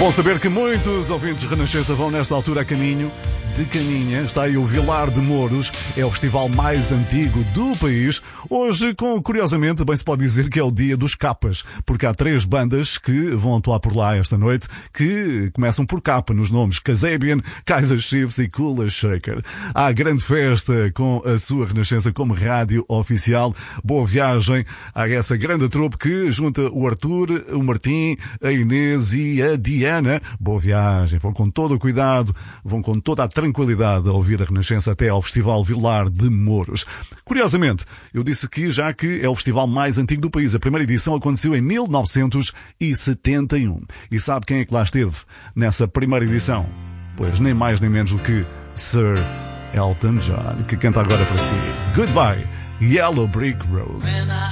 Bom saber que muitos ouvintes de Renascença vão nesta altura a caminho de Caninha. Está aí o Vilar de Mouros, é o festival mais antigo do país. Hoje, curiosamente, bem se pode dizer que é o dia dos capas, porque há 3 bandas que vão atuar por lá esta noite, que começam por capa nos nomes: Kasabian, Kaiser Chiefs e Kula Shaker. Há grande festa com a sua Renascença como rádio oficial. Boa viagem a essa grande trupe que junta o Arthur, o Martim, a Inês e a Diana. Boa viagem, vão com todo o cuidado, vão com toda a tranquilidade a ouvir a Renascença até ao Festival Vilar de Mouros. Curiosamente, eu disse que já que é o festival mais antigo do país, a primeira edição aconteceu em 1971. E sabe quem é que lá esteve nessa primeira edição? Pois nem mais nem menos do que Sir Elton John, que canta agora para si Goodbye, Yellow Brick Road.